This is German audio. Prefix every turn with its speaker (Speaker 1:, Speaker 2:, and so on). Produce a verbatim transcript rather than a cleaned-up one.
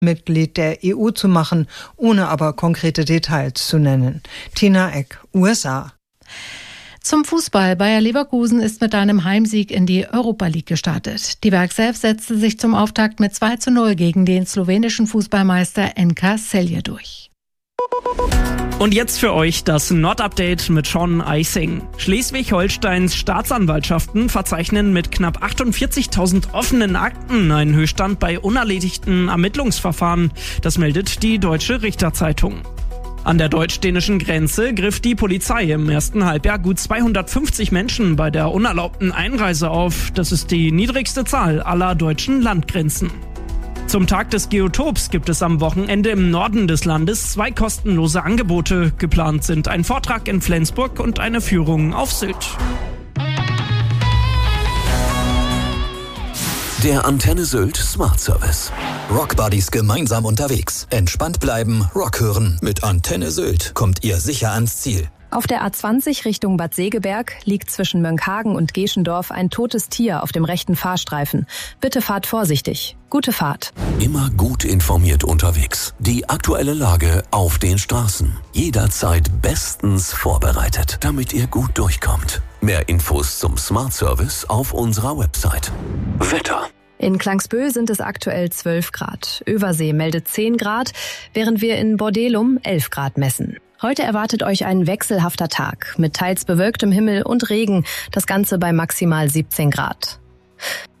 Speaker 1: Mitglied der E U zu machen, ohne aber konkrete Details zu nennen. Tina Eck, U S A.
Speaker 2: Zum Fußball. Bayer Leverkusen ist mit einem Heimsieg in die Europa League gestartet. Die Werkself setzte sich zum Auftakt mit zwei zu null gegen den slowenischen Fußballmeister N K Celje durch.
Speaker 3: Und jetzt für euch das Nord-Update mit Sean Eising. Schleswig-Holsteins Staatsanwaltschaften verzeichnen mit knapp achtundvierzigtausend offenen Akten einen Höchststand bei unerledigten Ermittlungsverfahren. Das meldet die Deutsche Richterzeitung. An der deutsch-dänischen Grenze griff die Polizei im ersten Halbjahr gut zweihundertfünfzig Menschen bei der unerlaubten Einreise auf. Das ist die niedrigste Zahl aller deutschen Landgrenzen. Zum Tag des Geotops gibt es am Wochenende im Norden des Landes zwei kostenlose Angebote. Geplant sind ein Vortrag in Flensburg und eine Führung auf Sylt.
Speaker 4: Der Antenne Sylt Smart Service. Rockbuddies gemeinsam unterwegs. Entspannt bleiben, Rock hören. Mit Antenne Sylt kommt ihr sicher ans Ziel.
Speaker 5: Auf der A zwanzig Richtung Bad Segeberg liegt zwischen Mönckehagen und Geschendorf ein totes Tier auf dem rechten Fahrstreifen. Bitte fahrt vorsichtig. Gute Fahrt.
Speaker 4: Immer gut informiert unterwegs. Die aktuelle Lage auf den Straßen. Jederzeit bestens vorbereitet, damit ihr gut durchkommt. Mehr Infos zum Smart Service auf unserer Website. Wetter.
Speaker 5: In Klangsbö sind es aktuell zwölf Grad. Översee meldet zehn Grad, während wir in Bordelum elf Grad messen. Heute erwartet euch ein wechselhafter Tag mit teils bewölktem Himmel und Regen, das Ganze bei maximal siebzehn Grad.